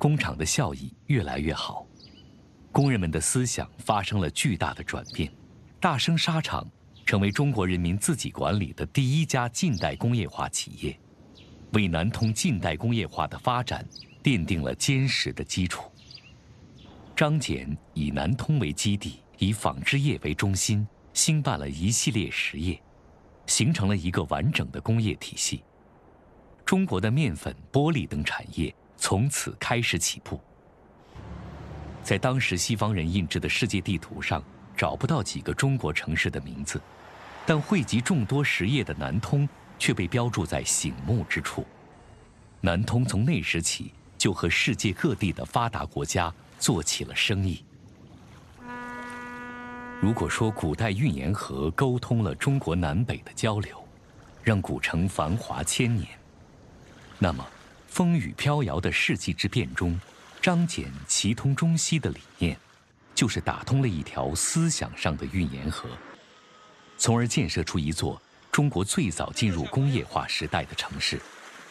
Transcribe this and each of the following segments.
工厂的效益越来越好，工人们的思想发生了巨大的转变。大生纱厂成为中国人民自己管理的第一家近代工业化企业，为南通近代工业化的发展奠定了坚实的基础。张謇以南通为基地，以纺织业为中心，兴办了一系列实业，形成了一个完整的工业体系。中国的面粉、玻璃等产业从此开始起步。在当时西方人印制的世界地图上，找不到几个中国城市的名字，但汇集众多实业的南通却被标注在醒目之处。南通从那时起就和世界各地的发达国家做起了生意。如果说古代运盐河沟通了中国南北的交流，让古城繁华千年，那么风雨飘摇的世纪之变中，张謇齐通中西的理念，就是打通了一条思想上的运盐河，从而建设出一座中国最早进入工业化时代的城市。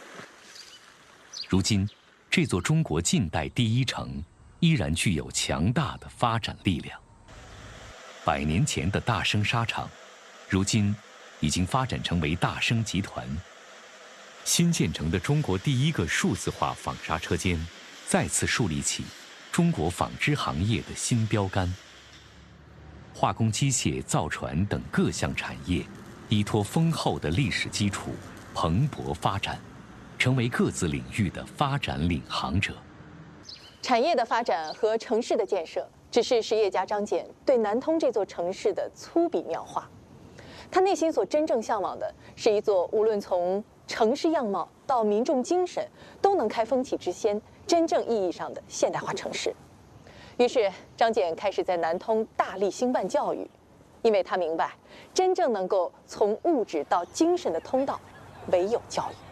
如今，这座中国近代第一城依然具有强大的发展力量。100年前的大生纱厂，如今已经发展成为大生集团。新建成的中国第一个数字化纺纱车间，再次树立起中国纺织行业的新标杆。化工机械、造船等各项产业，依托丰厚的历史基础，蓬勃发展，成为各自领域的发展领航者。 产业的发展和城市的建设，只是实业家张謇对南通这座城市的粗笔描画。他内心所真正向往的是一座无论从城市样貌到民众精神都能开风气之先，真正意义上的现代化城市。于是，张謇开始在南通大力兴办教育，因为他明白，真正能够从物质到精神的通道，唯有教育。